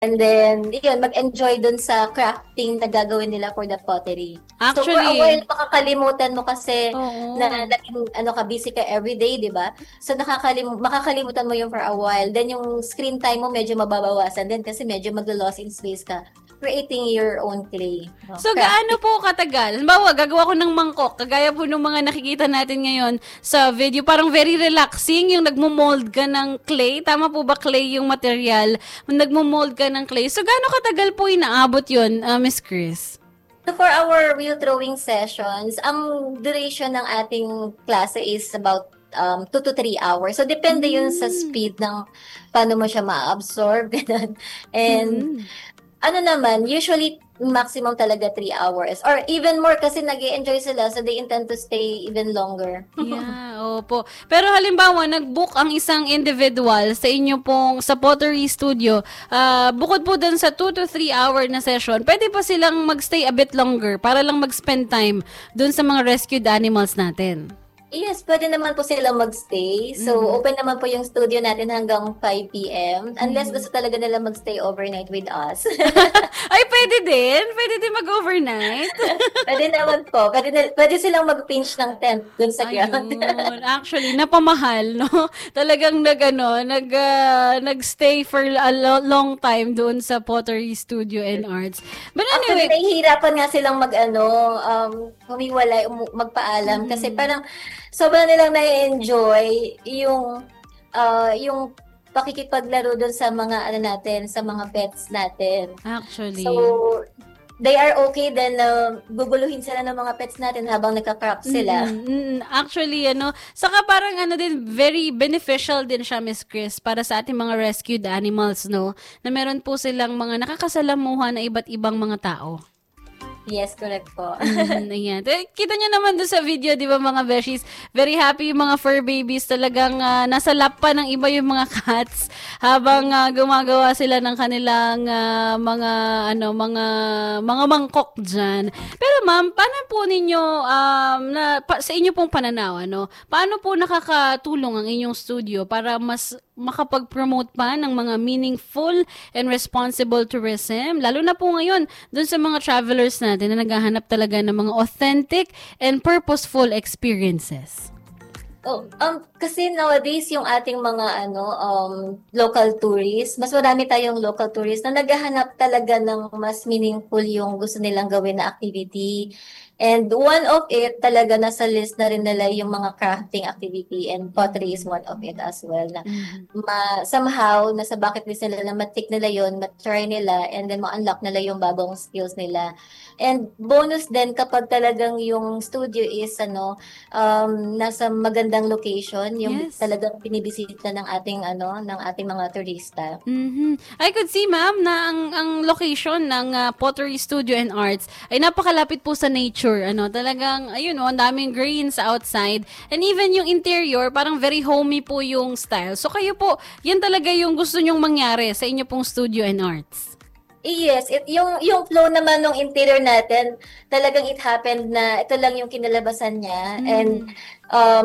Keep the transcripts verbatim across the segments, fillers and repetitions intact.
And then, yun, mag-enjoy dun sa crafting na gagawin nila for the pottery. Actually, so, for a while, makakalimutan mo kasi oo. na naging, ano ka, busy ka everyday, di ba? So, nakakalim makakalimutan mo yung for a while. Then, yung screen time mo medyo mababawasan din kasi medyo mag-loss in space ka creating your own clay. No? So, gaano po katagal? Halimbawa, gagawa ko ng mangkok. Kagaya po ng mga nakikita natin ngayon sa video. Parang very relaxing yung nagmo-mold ka ng clay. Tama po ba clay yung material? Nagmo-mold ka ng clay. So, gaano katagal po inaabot yun, uh, Miss Chris? So, for our wheel throwing sessions, ang duration ng ating klase is about um, two to three hours. So, depende mm. yun sa speed ng paano mo siya ma-absorb. And, mm. ano naman, usually maximum talaga three hours. Or even more kasi nag-i-enjoy sila so they intend to stay even longer. Yeah, opo. Pero halimbawa, nag-book ang isang individual sa inyo pong sa pottery studio, uh, bukod po dun sa two to three hour na session, pwede pa silang magstay a bit longer para lang mag-spend time dun sa mga rescued animals natin. Yes, pwede naman po sila magstay. So, mm-hmm. open naman po yung studio natin hanggang five p.m. Unless mm-hmm. gusto talaga nila magstay overnight with us. Ay, pwede din? Pwede din mag-overnight? Pwede naman po. Pwede, na, pwede silang mag-pinch ng tent dun sa ground. Actually, napamahal, no? Talagang nag, ano, nag, uh, nag-stay for a lo- long time doon sa Pottery Studio and Arts. But anyway... Actually, nahihirapan nga silang mag, ano, um, humiwalay, magpaalam. Mm-hmm. Kasi parang sobrang nilang na-enjoy yung uh, yung pakikipaglaro doon sa mga ano natin, sa mga pets natin. Actually. So, they are okay then uh, guguluhin sila ng mga pets natin habang nagka-crack sila. Mm-hmm. Actually, ano, saka parang ano din, very beneficial din siya, Miss Chris, para sa ating mga rescued animals, no? Na meron po silang mga nakakasalamuha na iba't ibang mga tao. Yes, correct po. mm, ayan. Kita nyo naman doon sa video, di ba mga beshies? Very happy yung mga fur babies. Talagang uh, nasa lap pa ng iba yung mga cats habang uh, gumagawa sila ng kanilang uh, mga ano mga mga mangkok dyan. Pero ma'am, paano po ninyo um, na, pa, sa inyo pong pananaw, ano? Paano po nakakatulong ang inyong studio para mas makapag-promote pa ng mga meaningful and responsible tourism, lalo na po ngayon dun sa mga travelers natin na naghahanap talaga ng mga authentic and purposeful experiences? Oh, um, kasi nowadays yung ating mga ano um local tourists, mas marami tayong local tourists na naghahanap talaga ng mas meaningful yung gusto nilang gawin na activity. And one of it, talaga nasa list na rin nila yung mga crafting activity, and pottery is one of it as well. Na mm-hmm. ma, somehow, nasa bucket list nila na matik nila yun, matry nila, and then ma-unlock nila yung bagong skills nila. And bonus din kapag talagang yung studio is ano um, nasa magandang location, yung yes. talagang binibisita ng ating ano ng ating mga turista. Mm-hmm. I could see, ma'am, na ang, ang location ng uh, Pottery Studio and Arts ay napakalapit po sa nature. Ano, talagang, ayun o, oh, ang daming greens outside. And even yung interior, parang very homey po yung style. So kayo po, yan talaga yung gusto nyong mangyari sa inyo pong studio and arts. Yes, it, yung yung flow naman ng interior natin, talagang it happened na ito lang yung kinalabasan niya. Mm. And um,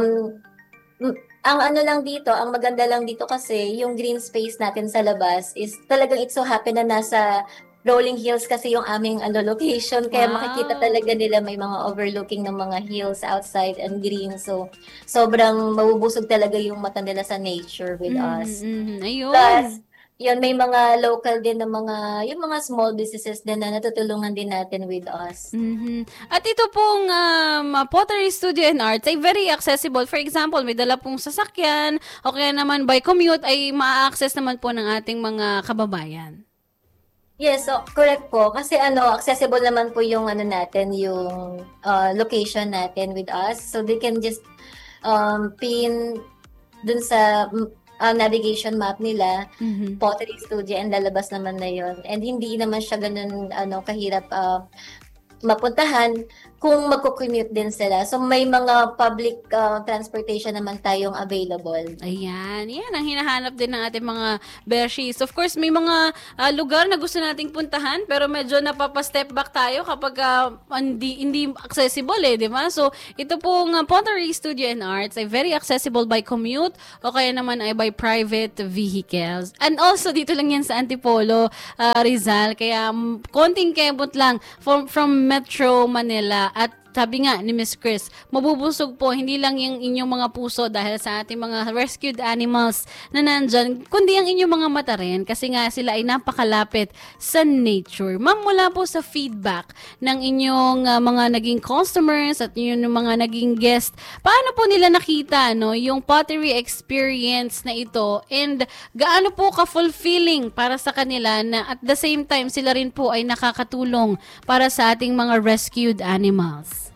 ang ano lang dito, ang maganda lang dito kasi, yung green space natin sa labas is talagang it so happen na nasa rolling hills kasi yung aming ano, location. Kaya wow. makikita talaga nila may mga overlooking ng mga hills outside and green. So, sobrang mabubusog talaga yung mata nila sa nature with mm, us. Mm, ayun. Plus, yun, may mga local din na mga, yung mga small businesses din na natutulungan din natin with us. Mm-hmm. At ito pong um, Pottery Studio and Arts ay very accessible. For example, may dala pong sasakyan o kaya naman by commute ay ma-access naman po ng ating mga kababayan. Yes, so correct po. Kasi ano, accessible naman po yung ano natin, yung uh, location natin with us. So they can just um, pin dun sa uh, navigation map nila, mm-hmm. Pottery Studio, and lalabas naman na yun. And hindi naman siya ganun ano, kahirap uh, mapuntahan kung magko-commute din sila. So may mga public uh, transportation naman tayong available. Ayan, yan ang hinahanap din ng ating mga beshies. Of course, may mga uh, lugar na gusto nating puntahan pero medyo napapa-step back tayo kapag uh, hindi, hindi accessible eh, di ba? So, ito pong uh, Pottery Studio and Arts ay very accessible by commute o kaya naman ay by private vehicles. And also, dito lang yan sa Antipolo, uh, Rizal. Kaya um, konting kebot lang from, from Metro Manila. At sabi nga ni Miss Chris, mabubusog po hindi lang yung inyong mga puso dahil sa ating mga rescued animals na nandyan, kundi ang inyong mga mata rin kasi nga sila ay napakalapit sa nature. Ma'am, mula po sa feedback ng inyong uh, mga naging customers at yung mga naging guest, paano po nila nakita no, yung pottery experience na ito and gaano po ka-fulfilling para sa kanila na at the same time sila rin po ay nakakatulong para sa ating mga rescued animals?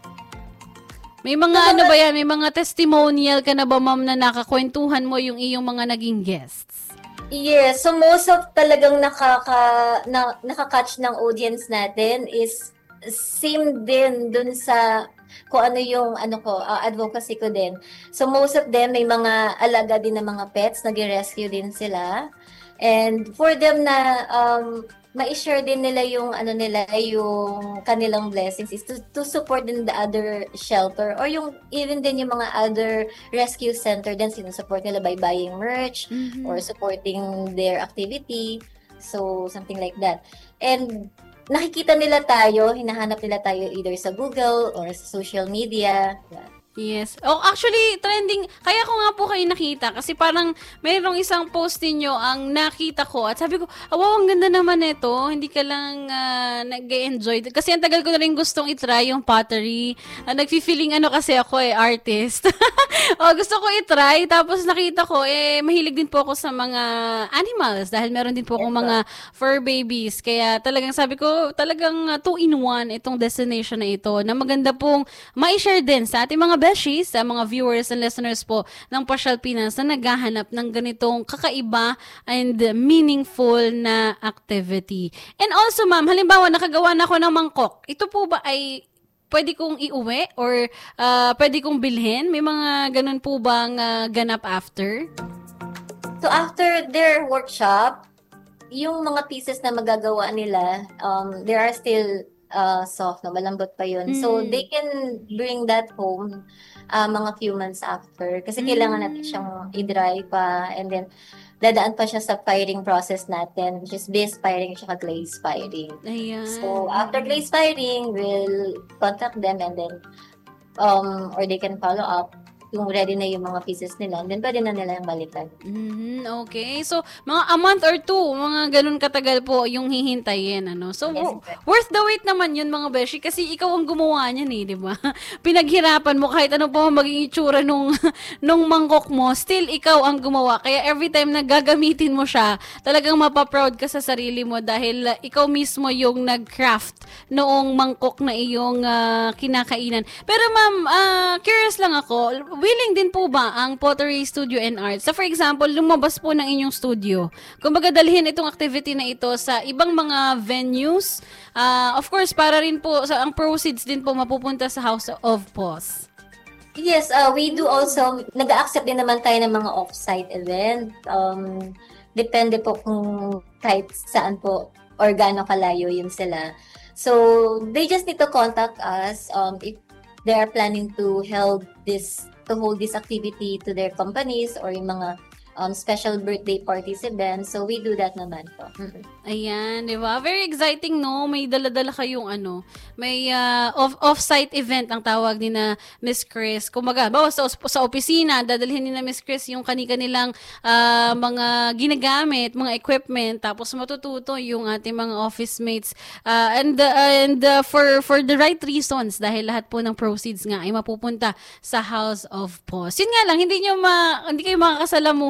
May mga ano ba yan? May mga testimonial ka na ba, ma'am, na nakakwentuhan mo yung iyong mga naging guests? Yes. So most of talagang nakaka, na, nakakatch ng audience natin is same din dun sa kung ano yung ano ko, uh, advocacy ko din. So most of them may mga alaga din ng mga pets, nag-rescue din sila. And for them na um, ma-share din nila yung ano nila yung kanilang blessings is to, to support din the other shelter or yung even din yung mga other rescue center din sinusupport nila by buying merch mm-hmm. or supporting their activity, so something like that. And nakikita nila tayo, hinahanap nila tayo either sa Google or sa social media. Yeah. Yes. Oh, actually, trending. Kaya ko nga po kayo nakita kasi parang mayroong isang post niyo ang nakita ko at sabi ko, oh, wow, ang ganda naman nito. Hindi ka lang uh, nag-enjoy. Kasi ang tagal ko na rin gustong itry yung pottery. Uh, nagfi-feeling ano kasi ako eh, artist. oh, gusto ko itry. Tapos nakita ko, eh, mahilig din po ako sa mga animals dahil meron din po akong mga fur babies. Kaya talagang sabi ko, talagang uh, two-in-one itong destination na ito na maganda pong ma-share din sa ating mga beshies, sa mga viewers and listeners po ng Pasyal Pinas na naghahanap ng ganitong kakaiba and meaningful na activity. And also, ma'am, halimbawa, nakagawa na ako ng mangkok. Ito po ba ay pwede kong iuwi or uh, pwede kong bilhin? May mga ganun po bang uh, ganap after? So, after their workshop, yung mga pieces na magagawa nila, um, there are still Uh, soft, no? Malambot pa yun. Mm. So, they can bring that home uh, mga few months after. Kasi mm. kailangan natin siyang i-dry pa and then dadaan pa siya sa firing process natin, which is base firing at glaze firing. Ayan. So, after glaze firing, we'll contact them and then um, or they can follow up yung ready na yung mga pieces nila, and then pwede na nila yung balikan. Mm-hmm, okay. So, mga a month or two, mga ganun katagal po yung hihintayin, ano? So, yes, w- worth the wait naman yun, mga beshi, kasi ikaw ang gumawa niyan eh, di ba? Pinaghirapan mo, kahit ano pa maging itsura nung, nung mangkok mo, still ikaw ang gumawa. Kaya every time na gagamitin mo siya, talagang mapaproud ka sa sarili mo dahil uh, ikaw mismo yung nag-craft noong mangkok na iyong uh, kinakainan. Pero ma'am, uh, curious lang ako, willing din po ba ang Pottery Studio and Arts? So for example, lumabas po ng inyong studio. Kumbaga dalhin itong activity na ito sa ibang mga venues. Uh, of course, para rin po, sa, ang proceeds din po mapupunta sa House of Pos. Yes, uh, we do also, nag-accept din naman tayo ng mga off-site event. Um, depende po kung kahit saan po or gaano kalayo yun sila. So, they just need to contact us um, if they are planning to hold this to hold this activity to their companies or yung mga um, special birthday parties events. So, we do that naman po. Mm-hmm. Ayan, di ba? Very exciting, no? May dala-dala kayong ano, may uh, off- off-site event ang tawag ni na Miss Chris. Kumaga, bawa sa, sa opisina, dadalhin ni na Miss Chris yung kani-kanilang uh, mga ginagamit, mga equipment, tapos matututo yung ating mga office mates. Uh, and uh, and uh, for for the right reasons, dahil lahat po ng proceeds nga ay mapupunta sa House of Pos. Yun nga lang, hindi nyo ma, hindi kayo makakasalamuha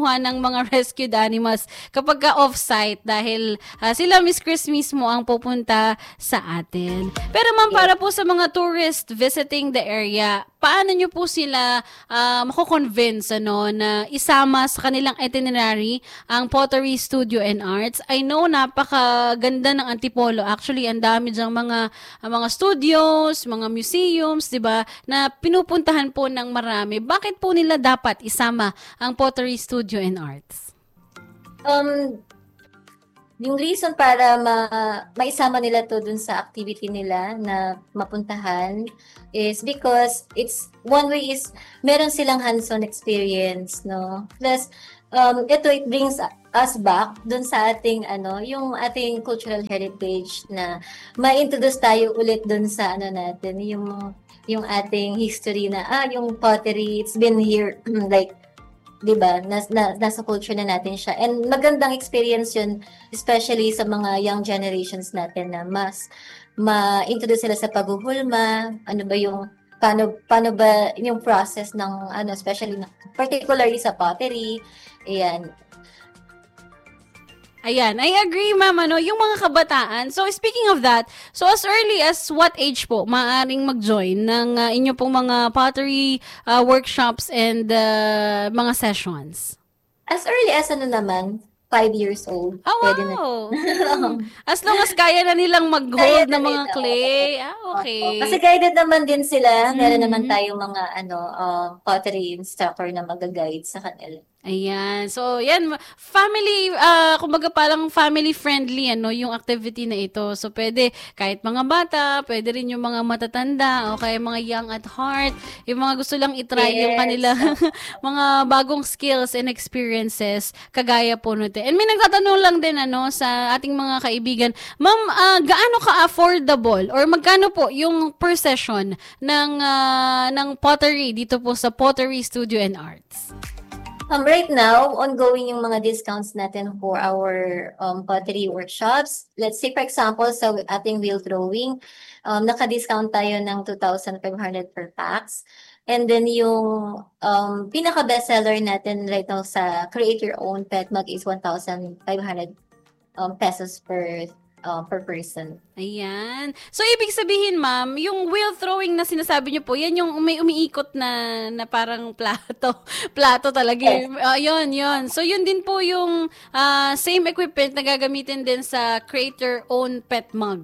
kumuha ng mga rescued animals kapag ka off-site dahil uh, sila Miss Chris mismo ang pupunta sa atin. Pero ma'am, para po sa mga tourist visiting the area, paano nyo po sila uh, mako-convince ano, na isama sa kanilang itinerary ang Pottery Studio and Arts? I know napakaganda ng Antipolo. Actually, ang dami dyang mga uh, mga studios, mga museums, 'di ba, na pinupuntahan po ng marami. Bakit po nila dapat isama ang Pottery Studio and Arts? Um, yung reason para ma maisama nila to dun sa activity nila na mapuntahan is because it's one way is meron silang hands-on experience, no? Plus, um, ito it brings us back dun sa ating ano, yung ating cultural heritage na ma-introduce tayo ulit dun sa ano natin, yung yung ating history na ah yung pottery, it's been here like 'di ba? Nas, na, nasa culture na natin siya. And magandang experience 'yun, especially sa mga young generations natin na mas ma-introduce sila sa paghuhulma, ano ba yung paano paano ba yung process ng ano, especially na, particularly sa pottery. Ayan. Ayan, I agree ma'am, ano, yung mga kabataan. So speaking of that, so as early as what age po maaaring mag-join ng uh, inyo pong mga pottery uh, workshops and uh, mga sessions? As early as ano naman, five years old. Oh, Pwede na. wow. Mm. As long as kaya na nilang Kaya mag-hold na ng mga nila. clay. Ah, Oo. okay. Kasi guided naman din sila. Meron Mhm. naman tayong mga ano uh, pottery instructor na mag-guide sa kanila. Ayan. So, yan. Family, uh, kumbaga parang family friendly, ano, yung activity na ito. So, pwede kahit mga bata, pwede rin yung mga matatanda, o kaya mga young at heart, yung mga gusto lang itry yung Yes. kanila mga bagong skills and experiences, kagaya po nito. And may nagtatanong lang din, ano, sa ating mga kaibigan, ma'am, uh, gaano ka-affordable or magkano po yung per session ng, uh, ng pottery dito po sa Pottery Studio and Arts? Um, right now, ongoing yung mga discounts natin for our um, pottery workshops. Let's say, for example, sa ating wheel throwing, um, naka-discount tayo ng two thousand five hundred per packs. And then yung um, pinaka-bestseller natin right now sa Create Your Own Pet Mug is one thousand five hundred um, pesos per uh, per person. Ayan. So, ibig sabihin, ma'am, yung wheel throwing na sinasabi niyo po, yan yung may umiikot na, na parang plato. Plato talaga. Yes. Uh, yun, yun. So, yun din po yung uh, same equipment na gagamitin din sa Create Your Own Pet Mug.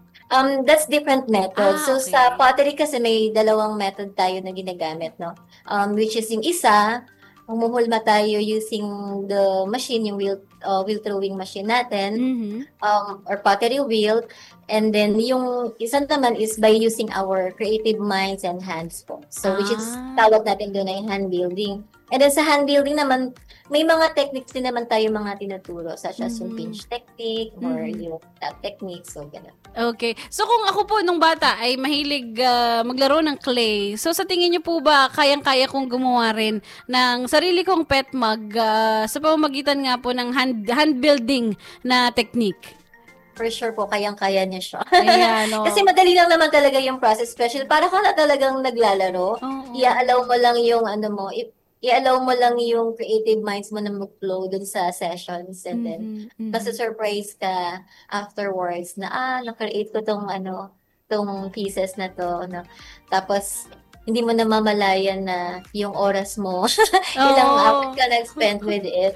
Um, that's different method. Ah, so, okay. sa pottery kasi may dalawang method tayo na ginagamit, no? Um, which is yung isa, umuhulma tayo using the machine, yung wheel, uh, wheel throwing machine natin, Mhm. um, or pottery wheel. And then, yung isa naman is by using our creative minds and hands po. So, which is, Ah. tawag natin doon ay hand building. And then, sa hand building naman, may mga techniques din naman tayo mga tinuturo, such as yung Mhm. pinch technique or Mhm. yung tap technique. So, gano'n. Okay. So, kung ako po nung bata ay mahilig ah, maglaro ng clay, so sa tingin niyo po ba kayang-kaya kong gumawa rin ng sarili kong pet mug ah, sa pamamagitan nga po ng hand, hand building na technique? For sure po, kayang-kaya niya siya. Ayan, oh. Kasi madali lang naman talaga yung process, especially para ka na talagang naglalaro. Oo. I-allow mo lang yung ano mo, i- i-allow mo lang yung creative minds mo na mag-flow dun sa sessions, and then Mhm, mhm. basta surprise ka afterwards na ah, na-create ko tong ano, tong pieces na to, no. Tapos hindi mo na mamalayan na yung oras mo, ilang Oo. hours ka nag-spend with it.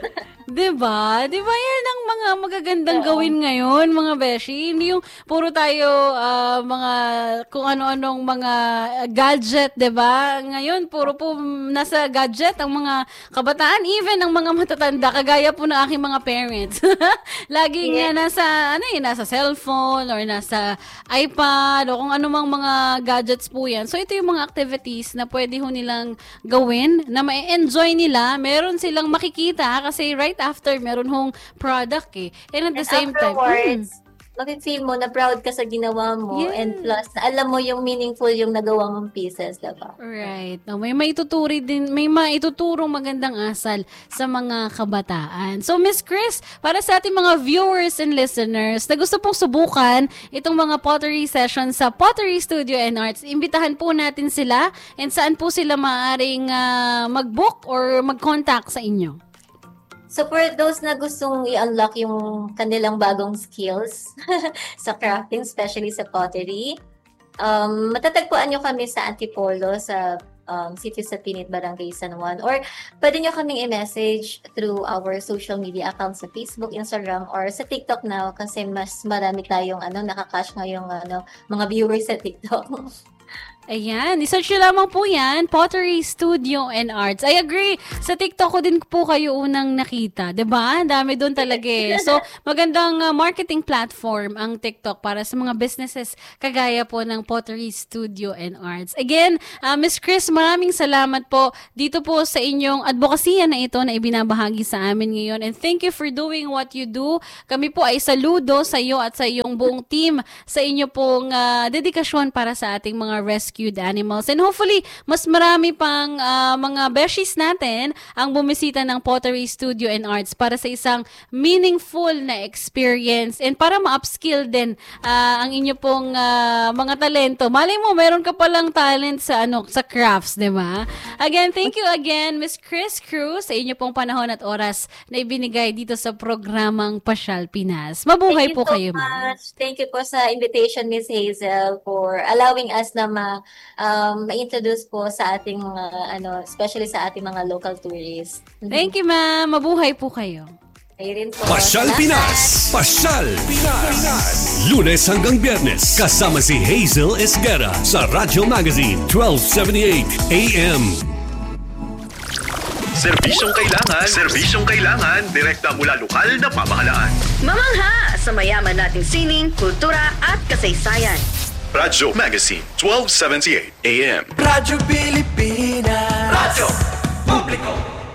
Diba? Diba yan ang mga magagandang Oo. gawin ngayon, mga beshi? Hindi yung puro tayo ah, mga kung ano-anong mga ah, gadget, diba? Ngayon, puro po nasa gadget ang mga kabataan, even ang mga matatanda, kagaya po ng aking mga parents. Lagi nga Yes. nasa, ano eh, nasa cellphone or nasa iPad o kung anumang mga gadgets po yan. So, ito yung mga activities na pwede ho nilang gawin na ma-enjoy nila. Meron silang makikita kasi right after, meron hong product eh. And at the And same time, mm, afterwards, mafe-feel mo na proud ka sa ginawa mo, and Yes. plus, alam mo yung meaningful yung nagawa mong pieces, diba? right. No, may maituturi din, may maituturong magandang asal sa mga kabataan. So, Miss Chris, para sa ating mga viewers and listeners na gusto pong subukan itong mga pottery sessions sa Pottery Studio and Arts, imbitahan po natin sila, and saan po sila maaaring ah, mag-book or mag-contact sa inyo? So for those na gustong i-unlock yung kanilang bagong skills sa crafting, especially sa pottery, um, matatagpuan nyo kami sa Antipolo, sa um, Sitio sa Pinit, Barangay San Juan. Or pwede nyo kaming i-message through our social media accounts sa Facebook, Instagram, or sa TikTok now kasi mas marami tayong ano, nakakash ngayong ano, mga viewers sa TikTok. Ayan, isearch nyo lamang po yan, Pottery Studio and Arts. I agree, sa TikTok ko din po kayo unang nakita, diba? Ang dami doon talaga eh. So, magandang uh, marketing platform ang TikTok para sa mga businesses kagaya po ng Pottery Studio and Arts. Again, uh, Miss Chris, maraming salamat po dito po sa inyong advokasya na ito na ibinabahagi sa amin ngayon. And thank you for doing what you do. Kami po ay saludo sa iyo at sa iyong buong team sa inyo pong uh, dedikasyon para sa ating mga rescue animals. And hopefully, mas marami pang uh, mga beshies natin ang bumisita ng Pottery Studio and Arts para sa isang meaningful na experience and para ma-upskill din uh, ang inyo pong uh, mga talento. Malay mo, meron ka palang talent sa ano sa crafts, di ba? Again, thank you again, Miss Chris Cruz, sa inyo pong panahon at oras na ibinigay dito sa programang Pasyal Pinas. Mabuhay po kayo, ma'am. Thank you po sa invitation, Miss Hazel, for allowing us na ma um, ma-introduce po sa ating mga, ano, especially sa ating mga local tourists. Thank you, ma'am. Mabuhay po kayo. Ayun po. Pasyal Pinas! Pasyal Pinas! Lunes hanggang Biyernes, kasama si Hazel Esguerra sa Radyo Magazine, twelve seventy-eight A M. Serbisyong kailangan, serbisyong kailangan, direkta mula lokal na pamahalaan. Mamangha sa mayaman nating sining, kultura at kasaysayan. Radyo Magazine, twelve seventy-eight A M. Radyo Pilipinas. Radyo Publiko.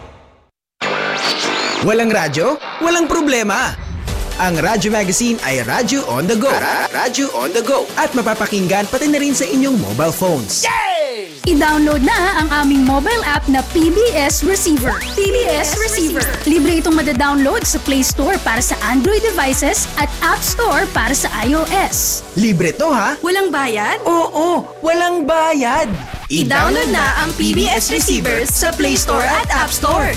Walang radyo? Walang problema. Ang Radyo Magazine ay Radyo on the go. Radyo on the go. At mapapakinggan pati na rin sa inyong mobile phones. Yay! I-download na ang aming mobile app na P B S Receiver. P B S Receiver. Libre itong madadownload sa Play Store para sa Android devices at App Store para sa iOS. Libre to ha? Walang bayad? Oo, walang bayad. I-download na ang P B S Receiver sa Play Store at App Store.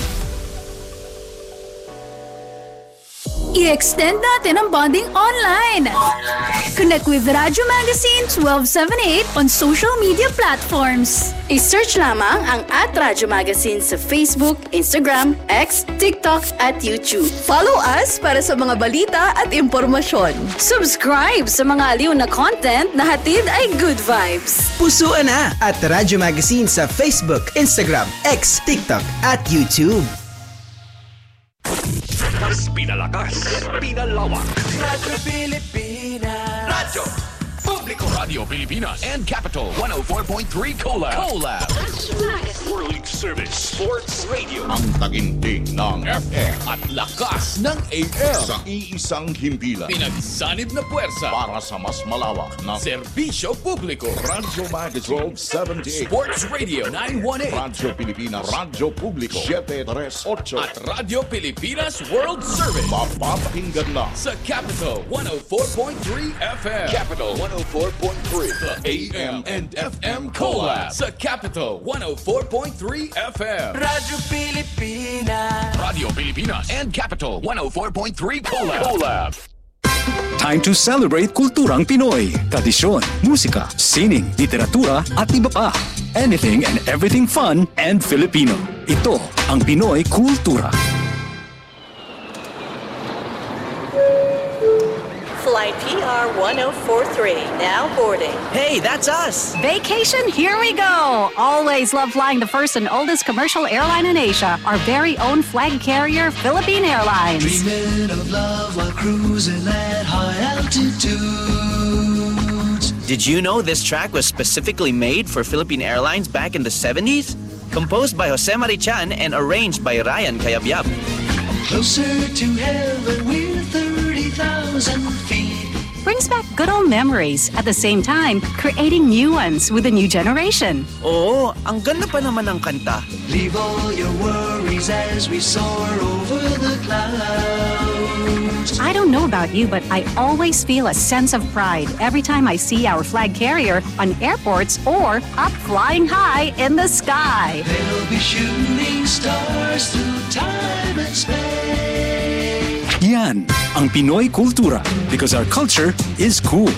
I-extend natin ang bonding online. Connect with Radyo Magazine twelve seventy-eight on social media platforms. I-search lamang ang at Radyo Magazine sa Facebook, Instagram, X, TikTok at YouTube. Follow us para sa mga balita at impormasyon. Subscribe sa mga aliw na content na hatid ay good vibes. Pusuan na at Radyo Magazine sa Facebook, Instagram, X, TikTok at YouTube. Mas pinalakas, pinalawak. Radyo Pilipinas. Radyo Publiko. Radio Pilipinas and Capital one oh four point three Collab. Collab. World Service Sports Radio. Ang taginting ng F M at lakas ng A M. sa iisang himpilan Pinagsanib na puwersa para sa mas malawak na Serbisyo Publiko. Radyo Magazine twelve seventy-eight, Sports Radio nine eighteen Radyo Pilipinas, Radyo Publiko seven thirty-eight at Radio Pilipinas World Service mapapakinggan na sa Capital one oh four point three F M. Capital one oh four point three. The A M and F M Collab sa Capital one oh four point three F M. Radyo Pilipinas. Radio Pilipinas and Capital one oh four point three Collab. Collab. Time to celebrate kulturang Pinoy. Tradisyon, musika, sining, literatura at iba pa. Anything and everything fun and Filipino. Ito ang Pinoy Kultura. Flight P R one oh four three, now boarding. Hey, that's us. Vacation, here we go! Always love flying the first and oldest commercial airline in Asia, our very own flag carrier, Philippine Airlines. Dreaming of love while cruising at high altitudes. Did you know this track was specifically made for Philippine Airlines back in the seventies? Composed by Jose Marichan and arranged by Ryan Cayabyab. Closer to heaven with thirty thousand feet. Brings back good old memories, at the same time, creating new ones with a new generation. Oo, ang ganda pa naman ng kanta. Leave all your worries as we soar over the clouds. I don't know about you, but I always feel a sense of pride every time I see our flag carrier on airports or up flying high in the sky. They'll be shooting stars through time and space. Yan ang Pinoy kultura because our culture is cool.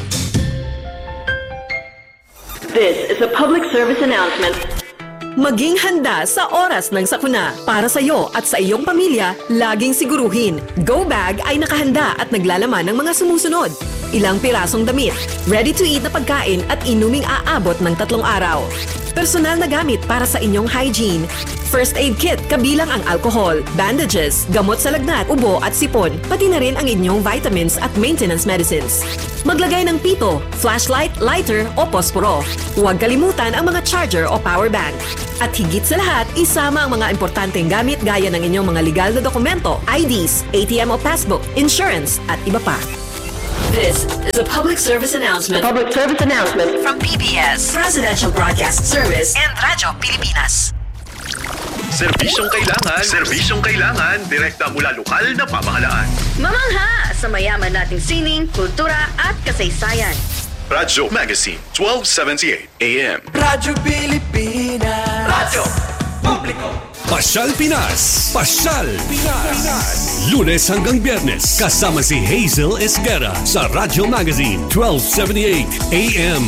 This is a public service announcement. Maging handa sa oras ng sakuna. Para sa iyo at sa iyong pamilya, laging siguruhin. Go Bag ay nakahanda at naglalaman ng mga sumusunod. Ilang pirasong damit, ready-to-eat na pagkain at inuming aabot ng tatlong araw. Personal na gamit para sa inyong hygiene. First aid kit kabilang ang alcohol, bandages, gamot sa lagnat, ubo at sipon, pati na rin ang inyong vitamins at maintenance medicines. Maglagay ng pito, flashlight, lighter o posporo. Huwag kalimutan ang mga charger o power bank. At higit sa lahat, isama ang mga importanteng gamit gaya ng inyong mga legal na dokumento, I Ds, A T M o passbook, insurance at iba pa. This is a public service announcement. Public service announcement From P B S, Presidential Broadcast Service, and Radyo Pilipinas. Serbisyong kailangan, serbisyong kailangan, direkta mula lokal na pamahalaan. Mamangha sa mayaman nating sining, kultura at kasaysayan. Radyo Magazine, twelve seventy-eight A M. Radyo Pilipinas. Radyo Publiko. Pasyal Pinas! Pasyal Pinas! Lunes hanggang Biyernes, kasama si Hazel Esguerra sa Radyo Magazine, twelve seventy-eight A M.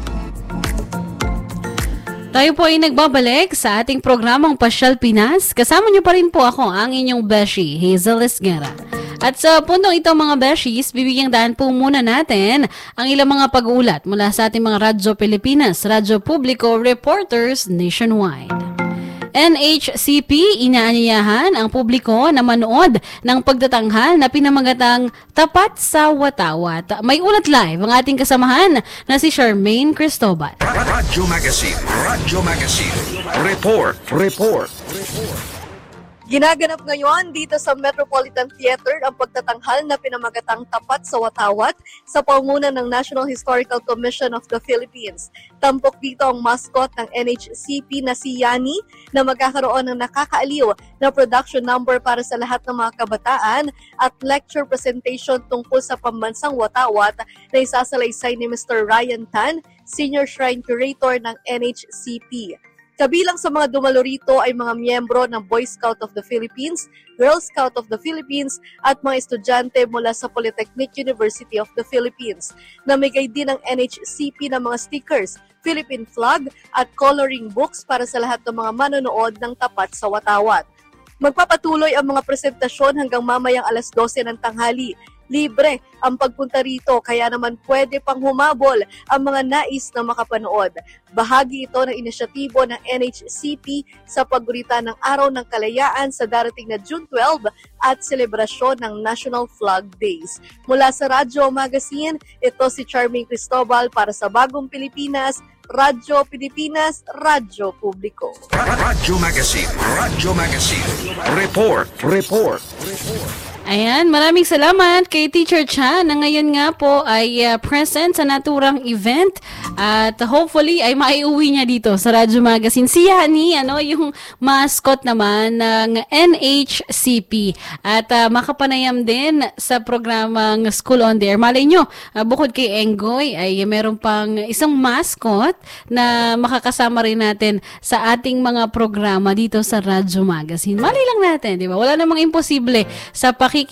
Tayo po ay nagbabalik sa ating programang Pasyal Pinas. Kasama niyo pa rin po ako, ang inyong beshi, Hazel Esguerra. At sa puntong ito mga beshies, bibigyang daan po muna natin ang ilang mga pag-uulat mula sa ating mga Radyo Pilipinas, Radyo Publiko, reporters nationwide. N H C P inaanyayahan ang publiko na manood ng pagtatanghal na pinamagatang Tapat sa Watawat. May ulat live ang ating kasamahan na si Charmaine Cristobal. Radyo Magazine, Radyo Magazine. Report, report, report. Ginaganap ngayon dito sa Metropolitan Theater ang pagtatanghal na pinamagatang Tapat sa Watawat sa pamumuno ng National Historical Commission of the Philippines. Tampok dito ang mascot ng N H C P na si Yani na magkakaroon ng nakakaaliw na production number para sa lahat ng mga kabataan at lecture presentation tungkol sa pambansang Watawat na isasalaysay ni Mister Ryan Tan, Senior Shrine Curator ng N H C P. Kabilang sa mga dumalo rito ay mga miyembro ng Boy Scout of the Philippines, Girl Scout of the Philippines at mga estudyante mula sa Polytechnic University of the Philippines. Namigay din ng N H C P ng mga stickers, Philippine flag at coloring books para sa lahat ng mga manonood ng Tapat sa Watawat. Magpapatuloy ang mga presentasyon hanggang mamayang alas dose ng tanghali. Libre ang pagpunta rito kaya naman pwede pang humabol ang mga nais na makapanood. Bahagi ito ng inisyatibo ng N H C P sa paggurita ng Araw ng Kalayaan sa darating na June twelve at selebrasyon ng National Flag Days. Mula sa Radyo Magazine, ito si Charmaine Cristobal para sa Bagong Pilipinas, Radyo Pilipinas, Radyo Publiko. Radyo Magazine, Radyo Magazine. Report, report, report. Ayan, maraming salamat kay Teacher Chan na ngayon nga po ay uh, present sa naturang event at hopefully ay maiuwi niya dito sa Radyo Magazine. Si Yani, ano, yung mascot naman ng N H C P at uh, makapanayam din sa programang School on the Air. Malay nyo, uh, bukod kay Enggoy ay meron pang isang mascot na makakasama rin natin sa ating mga programa dito sa Radyo Magazine. Malay lang natin, di ba? Wala namang imposible sa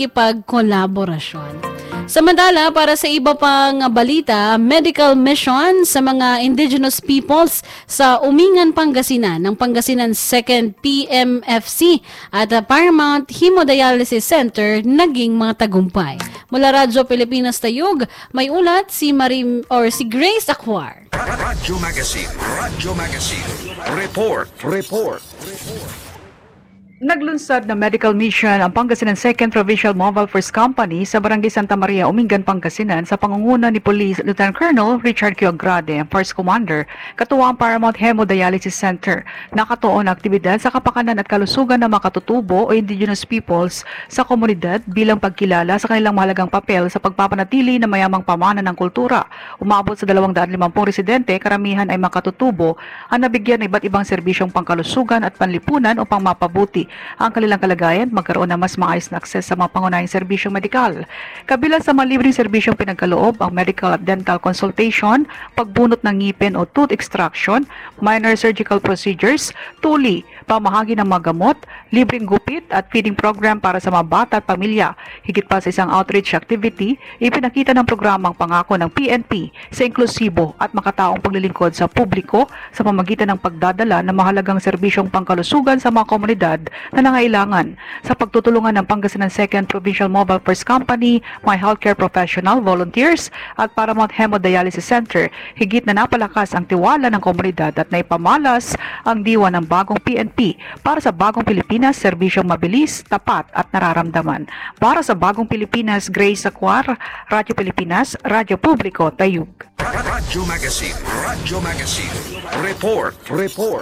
pakikipag-kolaborasyon. Samantala, para sa iba pang balita, medical mission sa mga indigenous peoples sa Umingan, Pangasinan ng Pangasinan second P M F C at Paramount Hemodialysis Center naging mga tagumpay. Mula Radyo Pilipinas Tayug, may ulat si Marim or si Grace Acquar. Radyo Magazine, Radyo Magazine. Report, report, report. Naglunsad na medical mission ang Pangasinan second Provincial Mobile First Company sa Barangay Santa Maria, Umingan, Pangasinan sa pangunguna ni Police Lieutenant Colonel Richard Quiograde, ang First Commander, katuwa ang Paramount Hemodialysis Center. Nakatuon ang aktibidad sa kapakanan at kalusugan ng mga katutubo o indigenous peoples sa komunidad bilang pagkilala sa kanilang mahalagang papel sa pagpapanatili ng mayamang pamana ng kultura. Umabot sa dalawang daan limampu residente, karamihan ay mga katutubo ang nabigyan ng iba't ibang serbisyong pangkalusugan at panlipunan upang mapabuti ang kanilang kalagayan at magkaroon ng mas maayos na akses sa mga pangunahing serbisyong medikal. Kabilang sa mga libreng serbisyong pinagkaloob ang medical at dental consultation, pagbunot ng ngipin o tooth extraction, minor surgical procedures, tuli, pamahagi ng mga gamot, libreng gupit at feeding program para sa mga bata at pamilya. Higit pa sa isang outreach activity, ipinakita ng programang pangako ng P N P sa inklusibo at makataong paglilingkod sa publiko sa pamagitan ng pagdadala ng mahalagang serbisyong pangkalusugan sa mga komunidad na nangailangan. Sa pagtutulungan ng Pangasinan second Provincial Mobile First Company, mga healthcare professional, volunteers at Paramount Hemodialysis Center, higit na napalakas ang tiwala ng komunidad at naipamalas ang diwa ng bagong P N P para sa bagong Pilipinas, serbisyong mabilis, tapat at nararamdaman. Para sa bagong Pilipinas, Grace Acuar, Radyo Pilipinas, Radyo Publiko, Tayug. Radyo Magazine, Radyo Magazine. Report, report.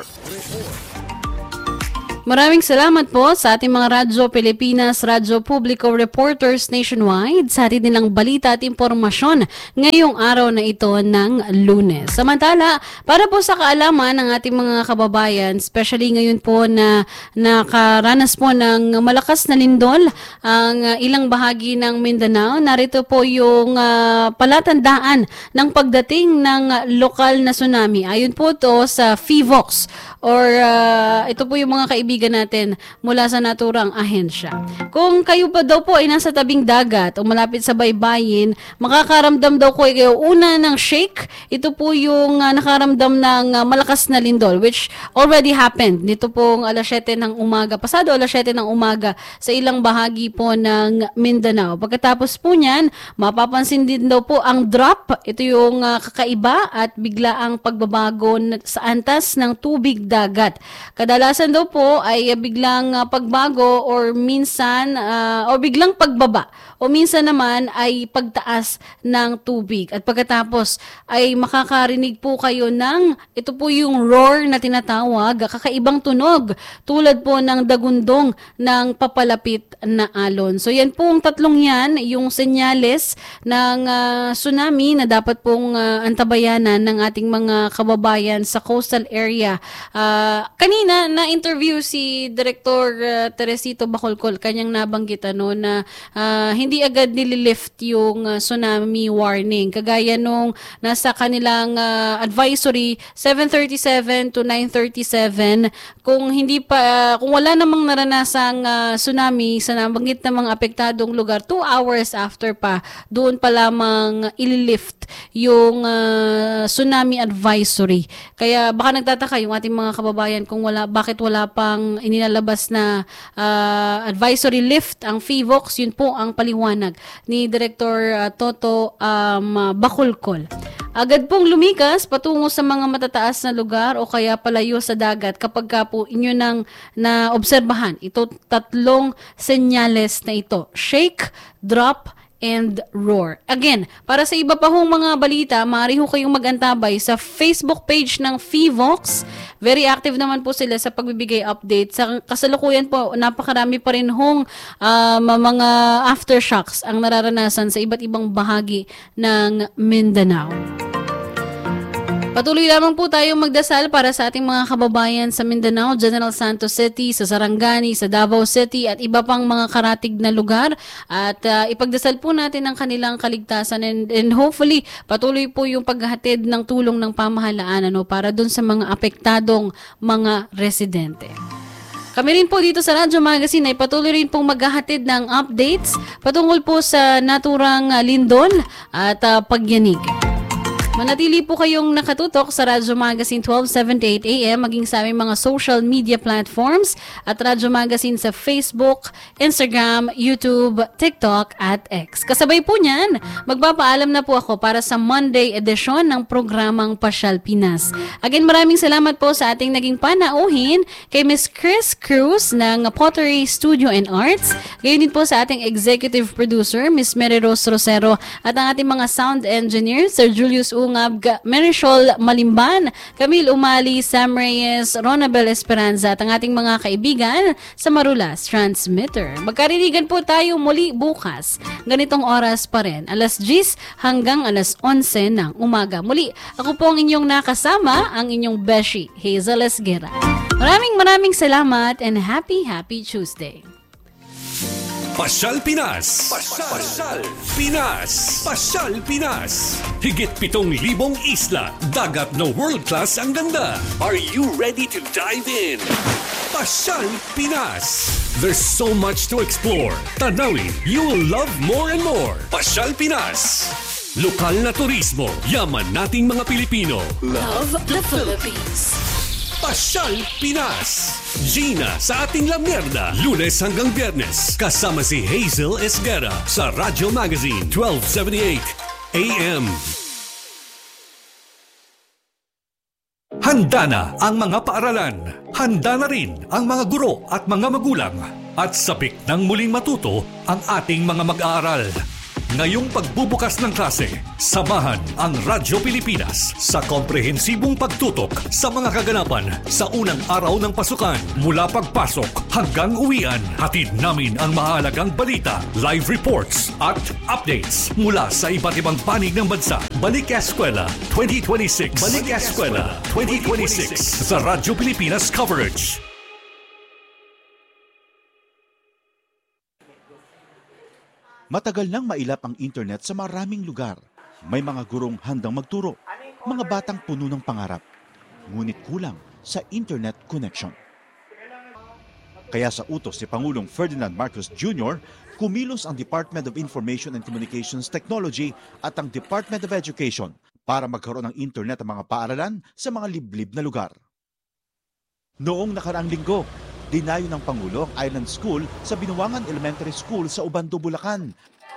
Maraming salamat po sa ating mga Radyo Pilipinas, Radyo Publiko reporters nationwide sa ating nilang balita at impormasyon ngayong araw na ito ng Lunes. Samantala, para po sa kaalaman ng ating mga kababayan, especially ngayon po na nakaranas po ng malakas na lindol ang ilang bahagi ng Mindanao, narito po yung uh, palatandaan ng pagdating ng lokal na tsunami. Ayon po to sa FIVOX or uh, ito po yung mga kaibigan natin mula sa naturang ahensya. Kung kayo pa daw po ay nasa tabing dagat o malapit sa baybayin, makakaramdam daw ko kayo una ng shake. Ito po yung uh, nakaramdam ng uh, malakas na lindol which already happened. Nito pong alas siyete ng umaga, pasado alas siyete ng umaga sa ilang bahagi po ng Mindanao. Pagkatapos po niyan, mapapansin din daw po ang drop. Ito yung uh, kakaiba at bigla ang pagbabago sa antas ng tubig dagat. Kadalasan daw po ay biglang uh, pagbago or minsan uh, o biglang pagbaba o minsan naman ay pagtaas ng tubig. At pagkatapos ay makakarinig po kayo ng ito po yung roar na tinatawag, kakaibang tunog tulad po ng dagundong ng papalapit na alon. So yan pong tatlong yan, yung senyales ng uh, tsunami na dapat pong uh, antabayanan ng ating mga kababayan sa coastal area. Uh, kanina na-interview si Director uh, Teresito Bacolcol, kanyang nabanggit ano na uh, hindi agad nililift yung uh, tsunami warning. Kagaya nung nasa kanilang uh, advisory seven thirty-seven to nine thirty-seven, kung hindi pa uh, kung wala namang naranasang uh, tsunami sa nabanggit na mga apektadong lugar, two hours after pa doon pa lamang ililift yung uh, tsunami advisory. Kaya baka nagtataka yung ating mga kababayan kung wala bakit wala pang inilalabas na uh, advisory lift ang FIVOX. Yun po ang paliwanag ni Director uh, Toto um, Bacolcol. Agad pong lumikas patungo sa mga matataas na lugar o kaya palayo sa dagat kapag ka po inyo nang naobserbahan ito tatlong senyales na ito: shake, drop, and roar. Again, para sa iba pa hong mga balita, maaari ho kayong mag-antabay sa Facebook page ng FIVOX. Very active naman po sila sa pagbibigay update. Sa kasalukuyan po, napakarami pa rin hong uh, mga aftershocks ang nararanasan sa iba't ibang bahagi ng Mindanao. Patuloy lamang po tayong magdasal para sa ating mga kababayan sa Mindanao, General Santos City, sa Sarangani, sa Davao City at iba pang mga karatig na lugar. At uh, ipagdasal po natin ang kanilang kaligtasan and, and hopefully patuloy po yung paghahatid ng tulong ng pamahalaan ano, para dun sa mga apektadong mga residente. Kami rin po dito sa Radyo Magazine ay patuloy rin pong maghahatid ng updates patungkol po sa naturang uh, lindol at uh, pagyanig. Manatili po kayong nakatutok sa Radyo Magazine twelve seventy-eight A M maging sa aming mga social media platforms at Radyo Magazine sa Facebook, Instagram, YouTube, TikTok at X. Kasabay po niyan, magpapaalam na po ako para sa Monday edition ng programang Pasyal Pinas. Again, maraming salamat po sa ating naging panauhin kay Miss Chris Cruz ng Pottery Studio and Arts. Gayon din po sa ating executive producer, Miss Mary Rose Rosero at ang ating mga sound engineer, Sir Julius U. Ngab, Marisol Malimban, Camille Umali, Sam Reyes, Ronabel Esperanza at ang ating mga kaibigan sa Marulas Transmitter. Magkarinigan po tayo muli bukas. Ganitong oras pa rin, alas diyes hanggang alas onse ng umaga. Muli, ako po ang inyong nakasama, ang inyong Beshi, Hazel Esguera. Maraming maraming salamat and happy, happy Tuesday. Pasyal Pinas. Pasyal, Pasyal Pinas. Pasyal Pinas. Higit pitong libong isla, dagat na world-class ang ganda. Are you ready to dive in? Pasyal Pinas. There's so much to explore. Tanawin, you will love more and more. Pasyal Pinas. Lokal na turismo, yaman nating mga Pilipino. Love the Philippines. Pasyal Pinas. Gina sa ating La Mierda. Lunes hanggang Biyernes. Kasama si Hazel Esguera sa Radyo Magazine twelve seventy-eight A M. Handa na ang mga paaralan. Handa na rin ang mga guro at mga magulang. At sabik ng muling matuto ang ating mga mag-aaral. Ngayong pagbubukas ng klase, samahan ang Radyo Pilipinas sa komprehensibong pagtutok sa mga kaganapan sa unang araw ng pasukan. Mula pagpasok hanggang uwian, hatid namin ang mahalagang balita, live reports at updates mula sa iba't ibang panig ng bansa. Balik Eskwela twenty twenty-six. Balik Eskwela twenty twenty-six sa Radyo Pilipinas coverage. Matagal nang mailap ang internet sa maraming lugar. May mga gurong handang magturo, mga batang puno ng pangarap. Ngunit kulang sa internet connection. Kaya sa utos si Pangulong Ferdinand Marcos Junior, kumilos ang Department of Information and Communications Technology at ang Department of Education para magkaroon ng internet ang mga paaralan sa mga liblib na lugar. Noong nakaraang linggo, dinayo ng Pangulo ang Island School sa Binuangan Elementary School sa Ubando, Bulacan.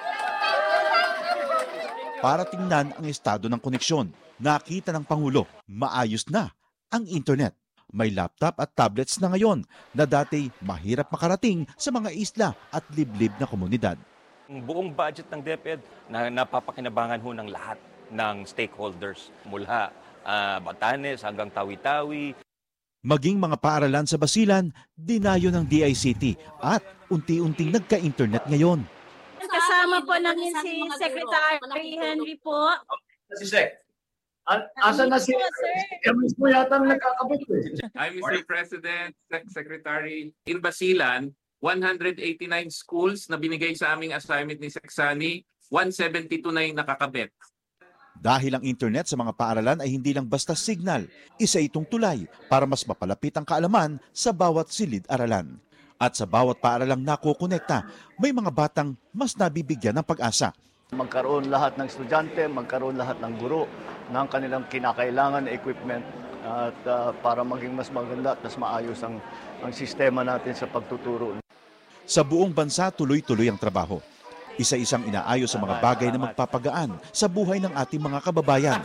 Para tingnan ang estado ng koneksyon, nakita ng Pangulo, maayos na ang internet. May laptop at tablets na ngayon na dati mahirap makarating sa mga isla at liblib na komunidad. Ang buong budget ng DepEd na napapakinabangan ho ng lahat ng stakeholders mula uh, Batanes hanggang Tawi-Tawi. Maging mga paaralan sa Basilan, dinayo ng D I C T at unti-unting nagka-internet ngayon. Kasama po namin si Secretary Henry po. Si Sec. Asa na si Emis po yata nagkakabot eh. I'm Mister President, Secretary. In Basilan, one hundred eighty-nine schools na binigay sa aming assignment ni Seksani, one seventy-two na yung nakakabit. Dahil ang internet sa mga paaralan ay hindi lang basta signal, isa itong tulay para mas mapalapit ang kaalaman sa bawat silid-aralan. At sa bawat paaralang nakokonekta, may mga batang mas nabibigyan ng pag-asa. Magkaroon lahat ng estudyante, magkaroon lahat ng guro ng kanilang kinakailangan na equipment at uh, para maging mas maganda at mas maayos ang, ang sistema natin sa pagtuturo. Sa buong bansa, tuloy-tuloy ang trabaho. Isa-isang inaayos sa mga bagay na magpapagaan sa buhay ng ating mga kababayan.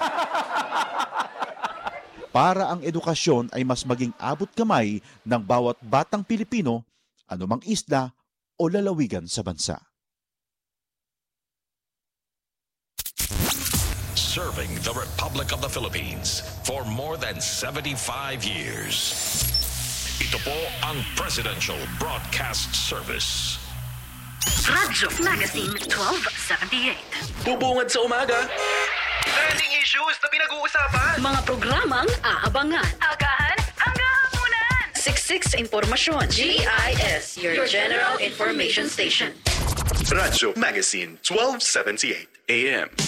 Para ang edukasyon ay mas maging abot kamay ng bawat batang Pilipino, anumang isla o lalawigan sa bansa. Serving the Republic of the Philippines for more than seventy-five years. Ito po ang Presidential Broadcast Service. Radyo Magazine twelve seventy-eight. Bubungad sa umaga. Trending issues na pinag-uusapan. Mga programang aabangan. Agahan hanggang hapunan. Siksik sa impormasyon. G I S, your, your General Information Station. Radyo Magazine twelve seventy-eight A M.